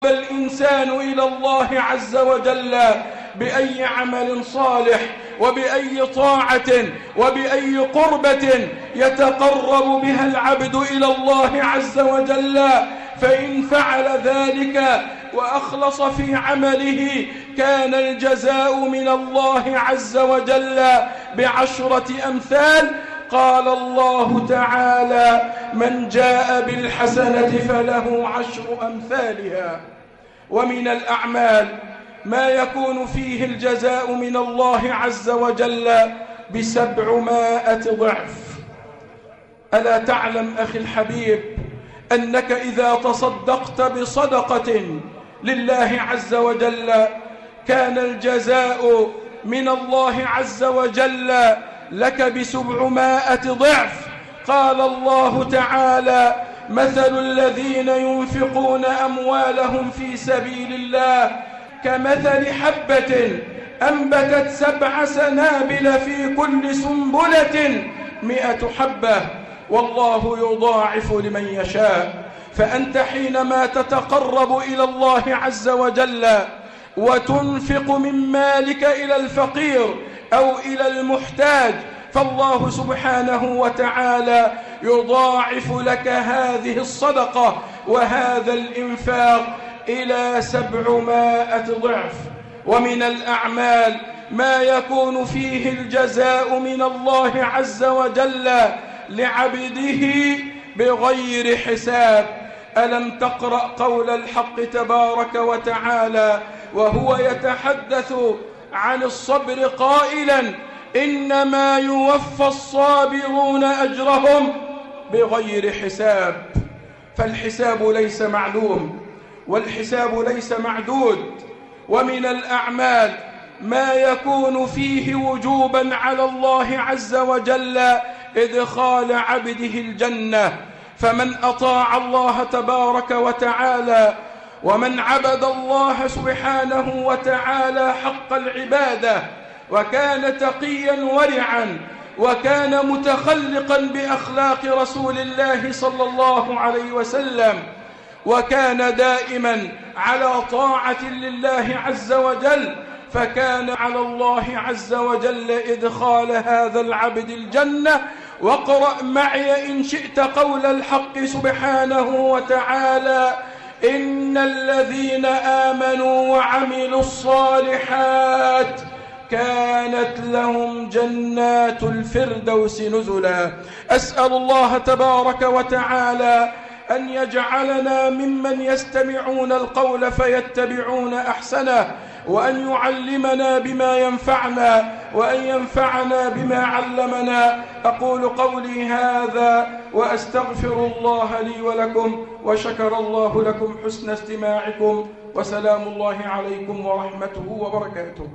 الإنسان إلى الله عز وجل بأي عمل صالح وبأي طاعة وبأي قربة يتقرب بها العبد إلى الله عز وجل، فإن فعل ذلك وأخلص في عمله كان الجزاء من الله عز وجل ب10 أمثال. قال الله تعالى: من جاء بالحسنة فله 10 أمثالها. ومن الأعمال ما يكون فيه الجزاء من الله عز وجل ب700 ضعف. ألا تعلم أخي الحبيب أنك إذا تصدقت بصدقة لله عز وجل كان الجزاء من الله عز وجل لك ب700 ضعف. قال الله تعالى: مثل الذين ينفقون أموالهم في سبيل الله كمثل حبة أنبتت 7 سنابل في كل سنبلة 100 حبة والله يضاعف لمن يشاء. فأنت حينما تتقرب إلى الله عز وجل وتنفق من مالك إلى الفقير أو إلى المحتاج فالله سبحانه وتعالى يضاعف لك هذه الصدقة وهذا الإنفاق إلى 700 ضعف. ومن الأعمال ما يكون فيه الجزاء من الله عز وجل لعبده بغير حساب. ألم تقرأ قول الحق تبارك وتعالى وهو يتحدث عن الصبر قائلا: إنما يوفى الصابرون أجرهم بغير حساب. فالحساب ليس معلوم والحساب ليس معدود. ومن الأعمال ما يكون فيه وجوبا على الله عز وجل إدخال عبده الجنة. فمن أطاع الله تبارك وتعالى ومن عبد الله سبحانه وتعالى حق العبادة وكان تقيا ورعا وكان متخلقا بأخلاق رسول الله صلى الله عليه وسلم وكان دائما على طاعة لله عز وجل فكان على الله عز وجل إدخال هذا العبد الجنة. واقرأ معي إن شئت قول الحق سبحانه وتعالى: إن الذين آمنوا وعملوا الصالحات كانت لهم جنات الفردوس نزلا. أسأل الله تبارك وتعالى أن يجعلنا ممن يستمعون القول فيتبعون أحسنه، وأن يعلمنا بما ينفعنا، وأن ينفعنا بما علمنا. أقول قولي هذا وأستغفر الله لي ولكم، وشكر الله لكم حسن استماعكم، وسلام الله عليكم ورحمته وبركاته.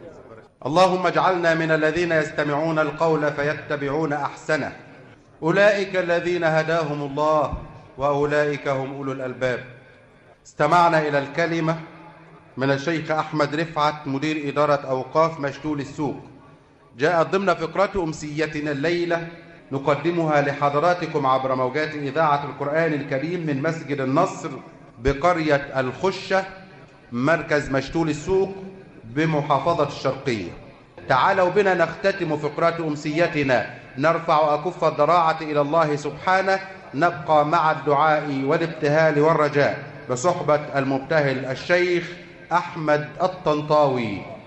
اللهم اجعلنا من الذين يستمعون القول فيتبعون أحسنه. أولئك الذين هداهم الله وأولئك هم أولو الألباب. استمعنا إلى الكلمة من الشيخ أحمد رفعت مدير إدارة أوقاف مشتول السوق، جاءت ضمن فقرة أمسيتنا الليلة نقدمها لحضراتكم عبر موجات إذاعة القرآن الكريم من مسجد النصر بقرية الخشة مركز مشتول السوق بمحافظة الشرقية. تعالوا بنا نختتم فقرة أمسيتنا، نرفع أكف الضراعة إلى الله سبحانه، نبقى مع الدعاء والابتهال والرجاء بصحبة المبتهل الشيخ أحمد الطنطاوي.